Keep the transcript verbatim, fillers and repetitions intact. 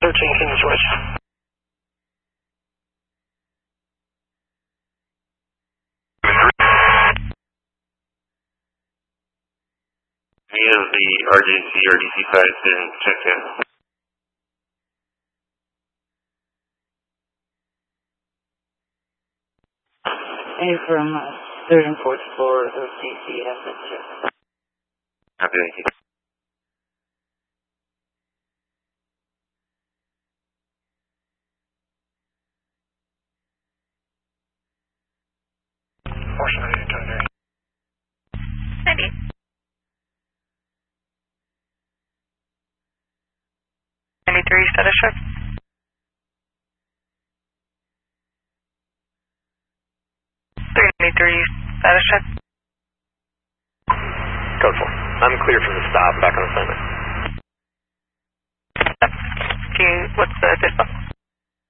thirteen, can you switch? Any of the R J C or D C sites been checked in? Any from uh, third and fourth floor of D C have been checked. Copy, thank you. Portion of the itinerary. ninety. ninety-three, status check. three ninety-three, status check. Code four. I'm clear from the stop, back on assignment. Can you, what's the dispo?